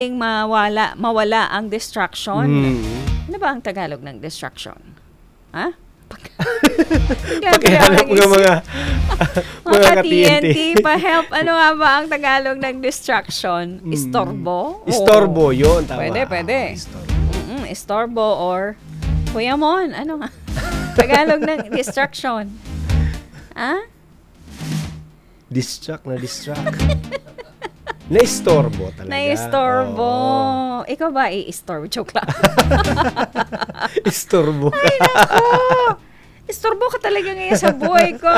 mawala ang distraction. Mm. Ano ba ang Tagalog ng distraction? Ha? Pakihanap ng mga mga ka-TNT. TNT, pa-help. Ano nga ba ang Tagalog ng distraction? Istorbo? Istorbo, yun. Tama. Pwede. Istorbo. Istorbo or Kuya Mon, ano nga? Tagalog ng distraction. Ha? Distract. Naistorbo talaga. Naistorbo. Oo. Ikaw ba i-istorbo? Joke lang. Istorbo ka. Ay, naku! Istorbo ka talaga ngayon sa buhay ko.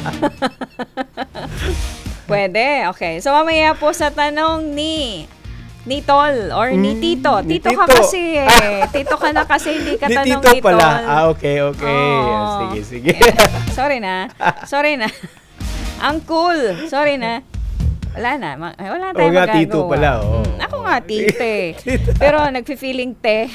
Pwede. Okay. So, mamaya po sa tanong ni Tol or ni Tito. Ni Tito ka Tito. kasi eh. Tito ka na kasi hindi ka tanong Tito ni pala. Tol. Okay. Oo. Sige. Sorry na. Ang cool. Sorry na. Wala na. Wala tayong nga, magagawa. Tito pala. Oh. Ako nga, tite. Pero nagfi-feeling te.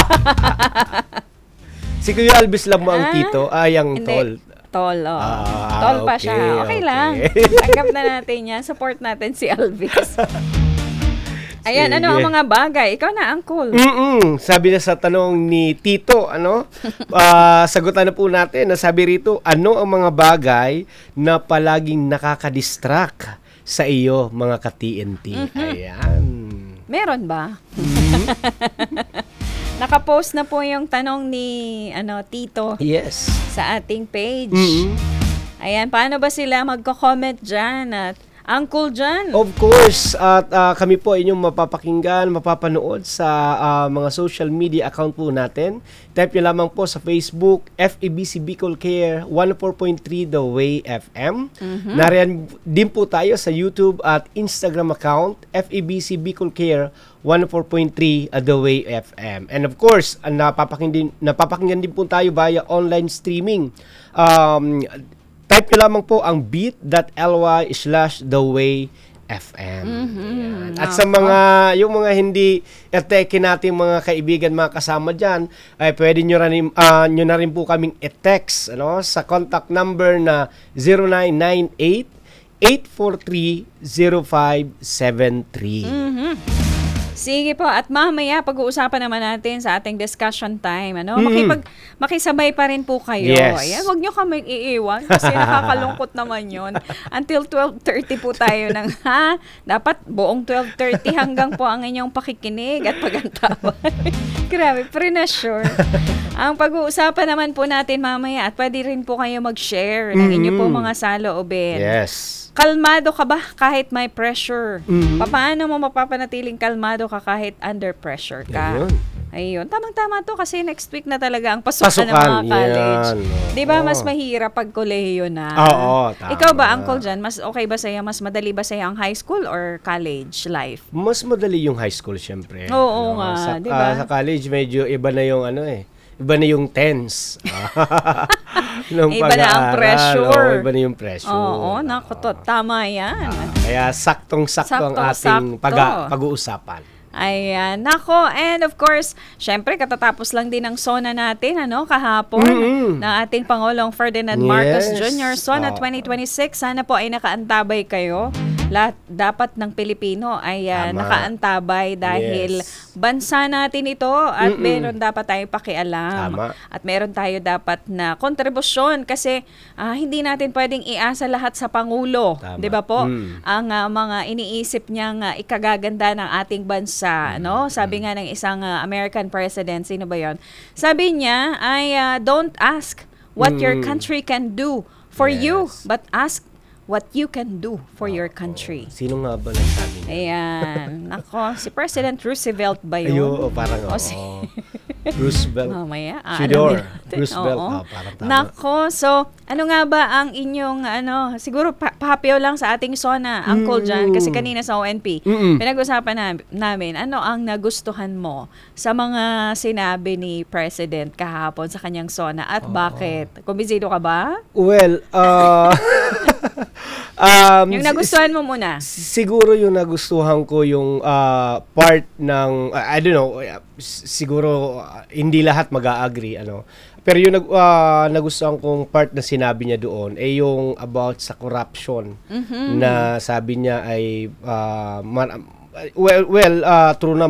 Si Kuya Alvis lang mo ang Tito. Ang Hindi. Tol. Tol, Tol pa okay, siya. Okay lang. okay. Tanggap na natin yan. Support natin si Alvis. Ayan, Sige. ano ang mga bagay? Ikaw na, Uncle. Sabi na sa tanong ni Tito, sagutan na po natin. Sabi rito, ano ang mga bagay na palaging nakaka-distract sa iyo, mga ka-TNT? Ayan. Meron ba? Nakapost na po yung tanong ni Tito Yes. sa ating page. Ayan, paano ba sila magko-comment dyan? At Uncle dyan? Of course, at kami po inyong mapapakinggan, mapapanood sa mga social media account po natin. Type nyo lamang po sa Facebook, FEBC Bicol Care 104.3 The Way FM. Nariyan din po tayo sa YouTube at Instagram account, FEBC Bicol Care 104.3 The Way FM. And of course, napapakinggan din po tayo via online streaming. Type nyo lamang po ang bit.ly/thewayfm. At sa yung mga hindi eteke natin mga kaibigan, mga kasama dyan, ay pwede nyo na rin po kaming e-text sa contact number na 0998-843-0573. Sige po, at mamaya pag-uusapan naman natin sa ating discussion time. Makisabay pa rin po kayo. Yes. Ayan, huwag nyo kami iiwan kasi nakakalungkot naman yon. Until 12:30 po tayo dapat buong 12:30 hanggang po ang inyong pakikinig at pagantaban. Grabe, pre-sure. Ang pag-uusapan naman po natin mamaya at pwede rin po kayo mag-share ng inyo po mga saloobin. Yes. Kalmado ka ba kahit may pressure? Paano mo mapapanatiling kalmado ka kahit under pressure ka? Ayun. Tamang-tama to kasi next week na talaga ang pasukan ng mga college. Di ba mas mahirap pag kolehiyo na? Oo, tama. Ikaw ba, Uncle Jan, mas okay ba sa'yo? Mas madali ba sa'yo ang high school or college life? Mas madali yung high school, syempre. Oo nga, di ba? Sa college, medyo iba na yung iba na yung tense. Iba na ang pressure. Iba na yung pressure. Oo, tama yan. Kaya saktong-sakto ang ating pag-uusapan. Ayan, nako, and of course, syempre katatapos lang din ang SONA natin, kahapon, ng ating Pangulong Ferdinand Marcos Jr. SONA 2026. Sana po ay nakaantabay kayo. Lahat dapat ng Pilipino ay nakaantabay dahil bansa natin ito at meron dapat tayong pakialam. Tama. At meron tayo dapat na kontribusyon kasi hindi natin pwedeng iasa lahat sa Pangulo. Di ba po? Ang mga iniisip niyang ikagaganda ng ating bansa. Sabi nga ng isang American president, sino ba yon? Sabi niya ay don't ask what your country can do for you, but ask what you can do for your country. Sino nga ba nagsabi niya? Ayan. Nako, si President Roosevelt ba yun? Parang Roosevelt. Mamaya. Tudor. Roosevelt. Parang tama. Nako, so ano nga ba ang inyong siguro pahapyaw lang sa ating SONA, Uncle Jan, kasi kanina sa ONP, pinag-usapan namin, ano ang nagustuhan mo sa mga sinabi ni President kahapon sa kanyang SONA at bakit? Kumbisido ka ba? Well, yung nagustuhan mo muna. Siguro yung nagustuhan ko yung part ng I don't know, siguro hindi lahat mag-a-agree pero yung nagustuhan kong part na sinabi niya doon ay yung about sa corruption na sabi niya ay True